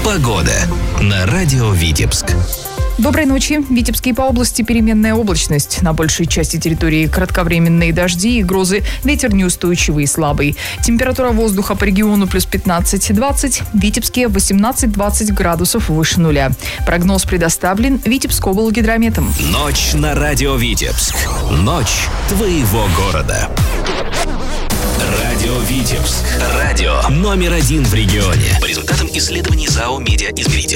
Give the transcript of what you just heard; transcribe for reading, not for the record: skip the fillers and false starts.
Погода на радио Витебск. Доброй ночи. В Витебске и по области переменная облачность. На большей части территории кратковременные дожди и грозы. Ветер неустойчивый и слабый. Температура воздуха по региону плюс 15-20. В Витебске 18-20 градусов выше нуля. Прогноз предоставлен Витебскоблгидрометом. Ночь на радио Витебск. Ночь твоего города. Радио Витебск. Радио номер 1 в регионе. По результатам исследований ЗАО «Медиаизмеритель».